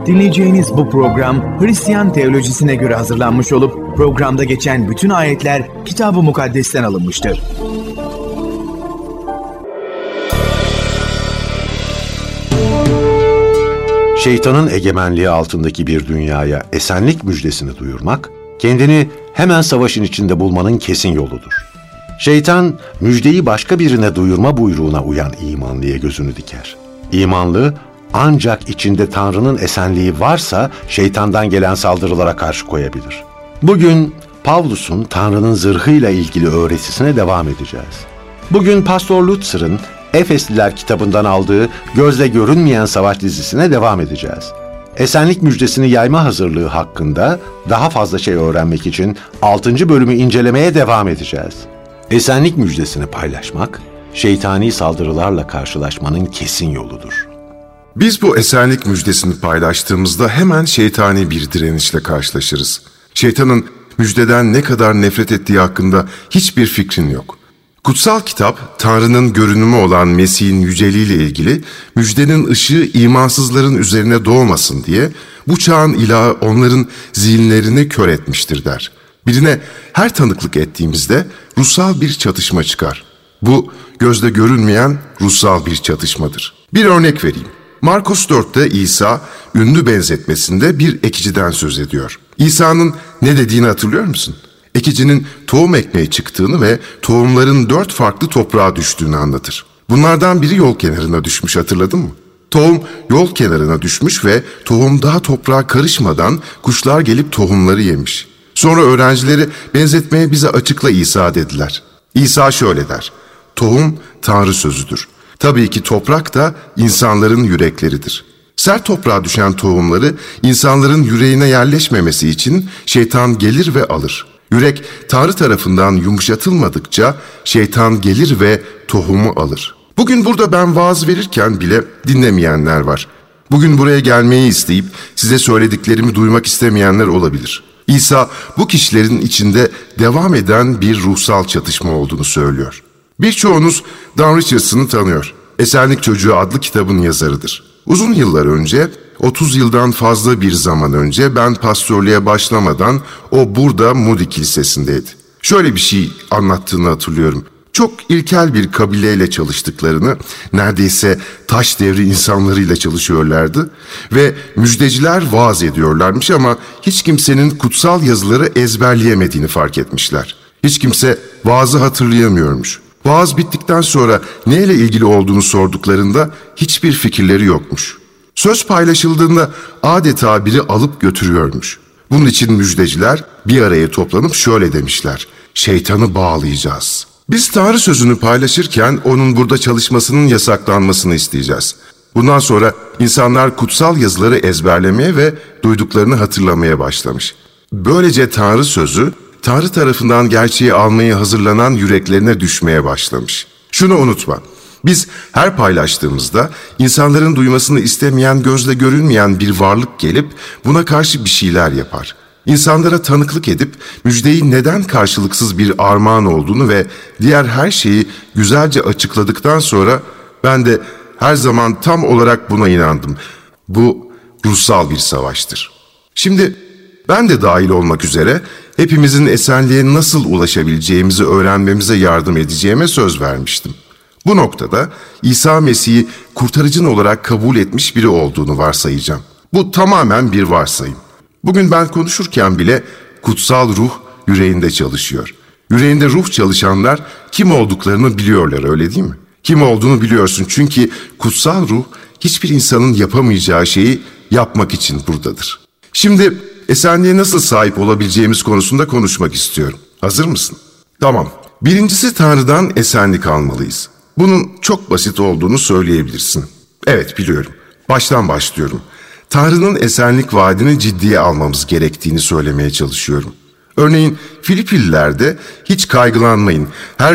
Dinleyeceğiniz bu program Hristiyan teolojisine göre hazırlanmış olup programda geçen bütün ayetler Kitab-ı Mukaddes'ten alınmıştır. Şeytanın egemenliği altındaki bir dünyaya esenlik müjdesini duyurmak, kendini hemen savaşın içinde bulmanın kesin yoludur. Şeytan, müjdeyi başka birine duyurma buyruğuna uyan imanlıya gözünü diker. İmanlı, ancak içinde Tanrı'nın esenliği varsa şeytandan gelen saldırılara karşı koyabilir. Bugün Pavlus'un Tanrı'nın zırhıyla ilgili öğretisine devam edeceğiz. Bugün Pastor Lutzer'ın Efesliler kitabından aldığı gözle görünmeyen savaş dizisine devam edeceğiz. Esenlik müjdesini yayma hazırlığı hakkında daha fazla şey öğrenmek için 6. bölümü incelemeye devam edeceğiz. Esenlik müjdesini paylaşmak, şeytani saldırılarla karşılaşmanın kesin yoludur. Biz bu esenlik müjdesini paylaştığımızda hemen şeytani bir direnişle karşılaşırız. Şeytanın müjdeden ne kadar nefret ettiği hakkında hiçbir fikrin yok. Kutsal kitap, Tanrı'nın görünümü olan Mesih'in yüceliğiyle ilgili müjdenin ışığı imansızların üzerine doğmasın diye bu çağın ilahı onların zihinlerini kör etmiştir der. Birine her tanıklık ettiğimizde ruhsal bir çatışma çıkar. Bu gözle görünmeyen ruhsal bir çatışmadır. Bir örnek vereyim. Markus 4'te İsa ünlü benzetmesinde bir ekiciden söz ediyor. İsa'nın ne dediğini hatırlıyor musun? Ekicinin tohum ekmeye çıktığını ve tohumların 4 farklı toprağa düştüğünü anlatır. Bunlardan biri yol kenarına düşmüş, hatırladın mı? Tohum yol kenarına düşmüş ve tohum daha toprağa karışmadan kuşlar gelip tohumları yemiş. Sonra öğrencileri benzetmeye bize açıkla İsa dediler. İsa şöyle der: tohum Tanrı sözüdür. Tabii ki toprak da insanların yürekleridir. Sert toprağa düşen tohumları insanların yüreğine yerleşmemesi için şeytan gelir ve alır. Yürek Tanrı tarafından yumuşatılmadıkça şeytan gelir ve tohumu alır. Bugün burada ben vaaz verirken bile dinlemeyenler var. Bugün buraya gelmeyi isteyip size söylediklerimi duymak istemeyenler olabilir. İsa bu kişilerin içinde devam eden bir ruhsal çatışma olduğunu söylüyor. Birçoğunuz Dan Richardson'ı tanıyor. Esenlik Çocuğu adlı kitabın yazarıdır. Uzun yıllar önce, 30 yıldan fazla bir zaman önce ben pastörlüğe başlamadan o burada Moody Kilisesi'ndeydi. Şöyle bir şey anlattığını hatırlıyorum. Çok ilkel bir kabileyle çalıştıklarını, neredeyse taş devri insanlarıyla çalışıyorlardı ve müjdeciler vaaz ediyorlarmış ama hiç kimsenin kutsal yazıları ezberleyemediğini fark etmişler. Hiç kimse vaazı hatırlayamıyormuş. Vaaz bittikten sonra neyle ilgili olduğunu sorduklarında hiçbir fikirleri yokmuş. Söz paylaşıldığında adeta biri alıp götürüyormuş. Bunun için müjdeciler bir araya toplanıp şöyle demişler: şeytanı bağlayacağız. Biz Tanrı sözünü paylaşırken onun burada çalışmasının yasaklanmasını isteyeceğiz. Bundan sonra insanlar kutsal yazıları ezberlemeye ve duyduklarını hatırlamaya başlamış. Böylece Tanrı sözü Tanrı tarafından gerçeği almayı hazırlanan yüreklerine düşmeye başlamış. Şunu unutma, biz her paylaştığımızda insanların duymasını istemeyen, gözle görünmeyen bir varlık gelip buna karşı bir şeyler yapar. İnsanlara tanıklık edip müjdeyi neden karşılıksız bir armağan olduğunu ve diğer her şeyi güzelce açıkladıktan sonra ben de her zaman tam olarak buna inandım. Bu ruhsal bir savaştır. Şimdi ben de dahil olmak üzere hepimizin esenliğe nasıl ulaşabileceğimizi öğrenmemize yardım edeceğime söz vermiştim. Bu noktada İsa Mesih'i kurtarıcın olarak kabul etmiş biri olduğunu varsayacağım. Bu tamamen bir varsayım. Bugün ben konuşurken bile kutsal ruh yüreğinde çalışıyor. Yüreğinde ruh çalışanlar kim olduklarını biliyorlar, öyle değil mi? Kim olduğunu biliyorsun çünkü kutsal ruh hiçbir insanın yapamayacağı şeyi yapmak için buradadır. Şimdi esenliğe nasıl sahip olabileceğimiz konusunda konuşmak istiyorum. Hazır mısın? Tamam. Birincisi, Tanrı'dan esenlik almalıyız. Bunun çok basit olduğunu söyleyebilirsin. Evet, biliyorum. Baştan başlıyorum. Tanrı'nın esenlik vaadini ciddiye almamız gerektiğini söylemeye çalışıyorum. Örneğin Filipililerde hiç kaygılanmayın, her